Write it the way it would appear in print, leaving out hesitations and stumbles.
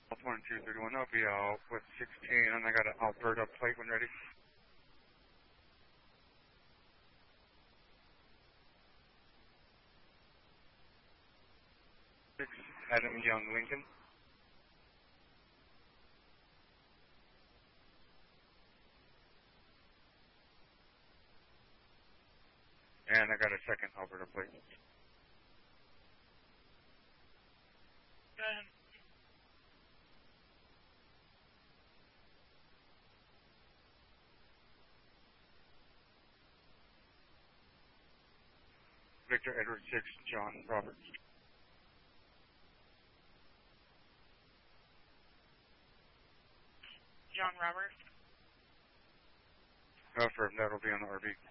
1231, I'll be out with 16, and I got an Alberta plate when ready. 6, Adam Young, Lincoln. And I got a second Alberta plate. Go ahead. Victor Edward 6, John Roberts. John Roberts. Affirm, that'll be on the RV.